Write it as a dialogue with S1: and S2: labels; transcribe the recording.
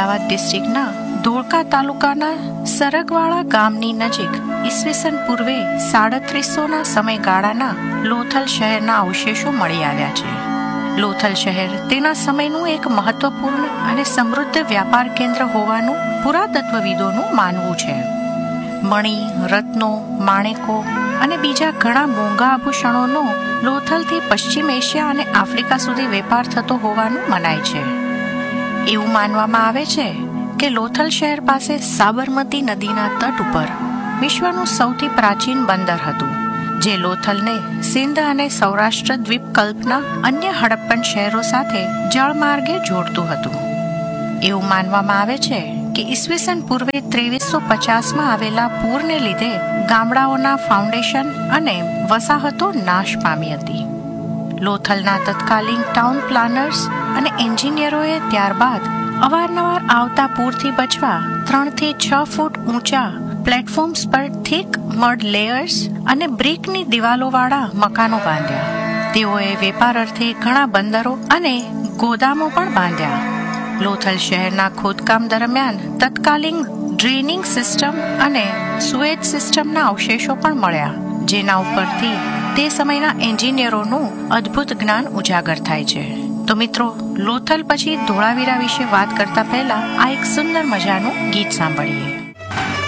S1: અમદાવાદ ડિસ્ટ્રિક્ટના ધોળકા તાલુકાના સરગવાડા ગામની નજીક ઈસવીસન પૂર્વે 3750ના સમયગાળાના લોથલ શહેરના અવશેષો મળી આવ્યા છે. લોથલ શહેર તેના સમયનું એક મહત્વપૂર્ણ અને સમૃદ્ધ વ્યાપાર કેન્દ્ર હોવાનું પુરાતત્વવિદોનું માનવું છે. મણિ, રત્નો, માણેકો અને બીજા ઘણા મોંઘા આભૂષણોનો લોથલથી પશ્ચિમ એશિયા અને આફ્રિકા સુધી વેપાર થતો હોવાનું મનાય છે. એવું માનવામાં આવે છે કે લોથલ શહેર પાસે સાબરમતી નદીના તટ ઉપર વિશ્વનું સૌથી પ્રાચીન બંદર હતું, જે લોથલને સિંધ અને સૌરાષ્ટ્ર દ્વીપકલ્પના અન્ય હડપ્પન શહેરો સાથે જળમાર્ગે જોડતું હતું. એવું માનવામાં આવે છે કે ઈસવીસન પૂર્વે 2350માં આવેલા પૂરને લીધે ગામડાઓના ફાઉન્ડેશન અને વસાહતો નાશ પામી હતી. લોથલના તત્કાલીન ટાઉન પ્લાનર્સ અને એન્જિનિયરોએ ત્યારબાદ અવારનવાર આવતા પૂરથી બચવા 3 થી 6 ફૂટ ઊંચા પ્લેટફોર્મ્સ પર થીક મડ લેયર્સ અને બ્રિકની દિવાલોવાળા મકાનો બાંધ્યા. તેઓએ વેપાર અર્થે ઘણા બંદરો અને ગોદામો પણ બાંધ્યા. લોથલ શહેરના ખોદકામ દરમિયાન તત્કાલીન ડ્રેનિંગ સિસ્ટમ અને સુએજ સિસ્ટમના અવશેષો પણ મળ્યા, જેના ઉપરથી તે સમયના એન્જિનિયરોનું અદ્ભુત જ્ઞાન ઉજાગર થાય છે. તો મિત્રો, લોથલ પછી ધોળાવીરા વિશે વાત કરતા પહેલા આ એક સુંદર મજાનું ગીત સાંભળીએ.